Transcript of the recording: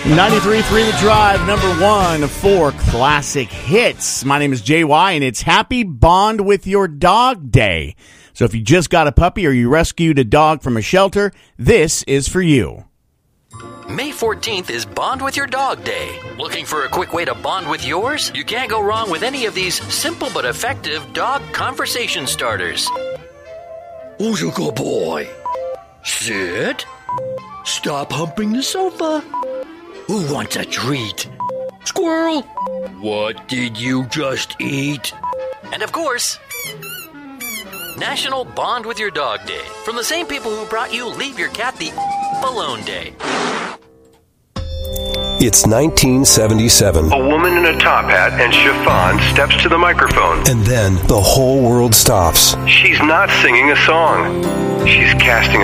93.3 The Drive, number one of 4 classic hits. My name is JY, and it's Happy Bond with Your Dog Day. So if you just got a puppy or you rescued a dog from a shelter, this is for you. May 14th is Bond with Your Dog Day. Looking for a quick way to bond with yours? You can't go wrong with any of these simple but effective dog conversation starters. Who's a good boy? Sit. Stop humping the sofa. Who wants a treat? Squirrel. What did you just eat? And of course, National Bond with Your Dog Day. From the same people who brought you Leave Your Cat the Alone Day. It's 1977. A woman in a top hat and chiffon steps to the microphone. And then the whole world stops. She's not singing a song. She's casting